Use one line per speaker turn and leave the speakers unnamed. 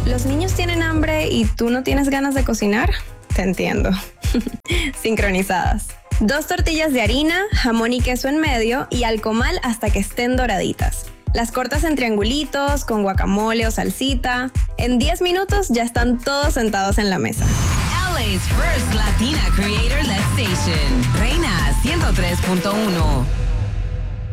¿Los niños tienen hambre y tú no tienes ganas de cocinar? Te entiendo. Sincronizadas. 2 tortillas de harina, jamón y queso en medio y al comal hasta que estén doraditas. Las cortas en triangulitos, con guacamole o salsita. En 10 minutos ya están todos sentados en la mesa.
LA's first Latina Creator-led station. Reina 103.1.